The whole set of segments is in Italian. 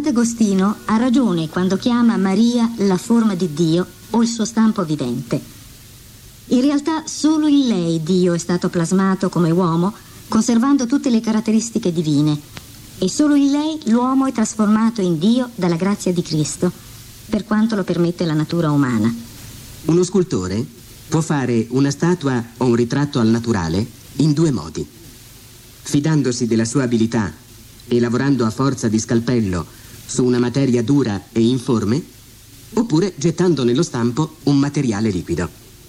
Sant'Agostino ha ragione quando chiama Maria la forma di Dio o il suo stampo vivente. In realtà solo in lei Dio è stato plasmato come uomo, conservando tutte le caratteristiche divine, e solo in lei l'uomo è trasformato in Dio dalla grazia di Cristo, per quanto lo permette la natura umana. Uno scultore può fare una statua o un ritratto al naturale in due modi: fidandosi della sua abilità e lavorando a forza di scalpello su una materia dura e informe, oppure gettando nello stampo un materiale liquido.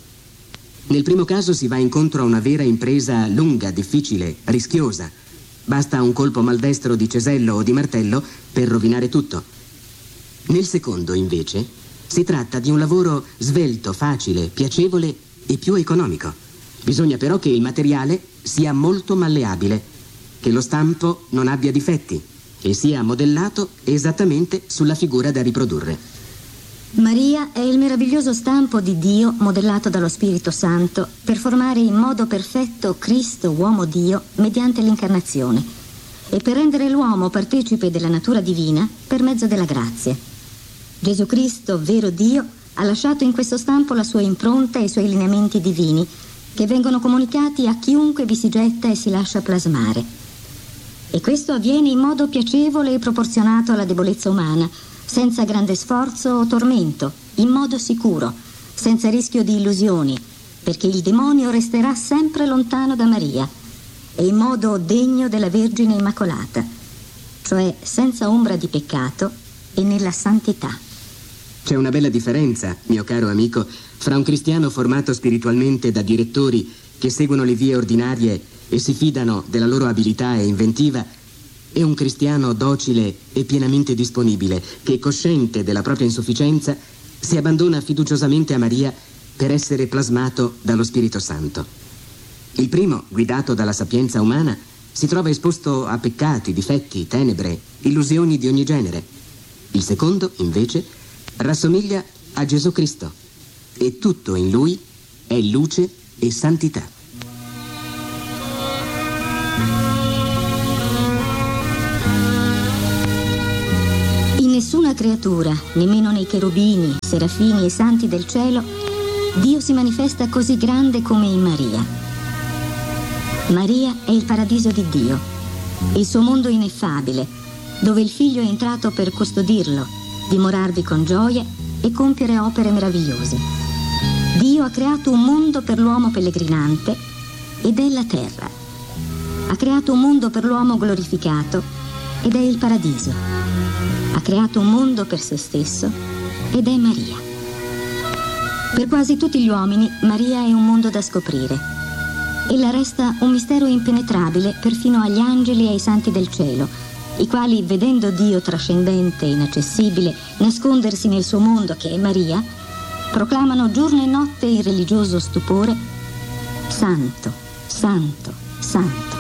Nel primo caso si va incontro a una vera impresa lunga, difficile, rischiosa. Basta un colpo maldestro di cesello o di martello per rovinare tutto. Nel secondo, invece, si tratta di un lavoro svelto, facile, piacevole e più economico. Bisogna però che il materiale sia molto malleabile, che lo stampo non abbia difetti e sia modellato esattamente sulla figura da riprodurre. Maria è il meraviglioso stampo di Dio modellato dallo Spirito Santo per formare in modo perfetto Cristo, uomo Dio, mediante l'incarnazione e per rendere l'uomo partecipe della natura divina per mezzo della grazia. Gesù Cristo, vero Dio, ha lasciato in questo stampo la sua impronta e i suoi lineamenti divini che vengono comunicati a chiunque vi si getta e si lascia plasmare. E questo avviene in modo piacevole e proporzionato alla debolezza umana, senza grande sforzo o tormento, in modo sicuro, senza rischio di illusioni, perché il demonio resterà sempre lontano da Maria, e in modo degno della Vergine Immacolata, cioè senza ombra di peccato e nella santità. C'è una bella differenza, mio caro amico, fra un cristiano formato spiritualmente da direttori che seguono le vie ordinarie e si fidano della loro abilità e inventiva, e un cristiano docile e pienamente disponibile che, cosciente della propria insufficienza, si abbandona fiduciosamente a Maria per essere plasmato dallo Spirito Santo. Il primo, guidato dalla sapienza umana, si trova esposto a peccati, difetti, tenebre, illusioni di ogni genere. Il secondo, invece, rassomiglia a Gesù Cristo e tutto in lui è luce e santità. Nessuna creatura, nemmeno nei cherubini, serafini e santi del cielo, Dio si manifesta così grande come in Maria. Maria è il paradiso di Dio, il suo mondo ineffabile, dove il Figlio è entrato per custodirlo, dimorarvi con gioia e compiere opere meravigliose. Dio ha creato un mondo per l'uomo pellegrinante ed è la terra. Ha creato un mondo per l'uomo glorificato ed è il paradiso. Ha creato un mondo per se stesso ed è Maria. Per quasi tutti gli uomini Maria è un mondo da scoprire. Ella resta un mistero impenetrabile perfino agli angeli e ai santi del cielo, i quali, vedendo Dio trascendente e inaccessibile nascondersi nel suo mondo che è Maria, proclamano giorno e notte in religioso stupore: Santo, Santo, Santo.